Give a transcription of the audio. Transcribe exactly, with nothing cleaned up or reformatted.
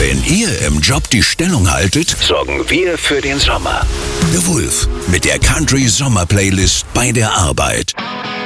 Wenn ihr im Job die Stellung haltet, sorgen wir für den Sommer. The Wolf mit der Country Sommer Playlist bei der Arbeit.